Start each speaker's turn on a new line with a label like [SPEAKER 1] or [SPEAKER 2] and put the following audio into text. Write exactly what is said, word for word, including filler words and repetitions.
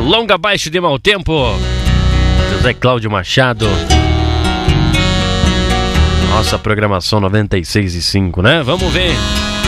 [SPEAKER 1] Longa abaixo de mau tempo. José Cláudio Machado. Nossa programação noventa e seis e cinco, né? Vamos ver